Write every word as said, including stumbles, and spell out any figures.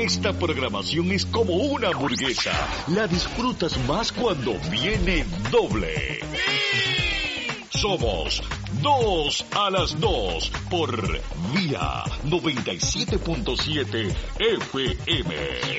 Esta programación es como una hamburguesa. La disfrutas más cuando viene doble. Somos Dos a las Dos por Vía noventa y siete punto siete F M.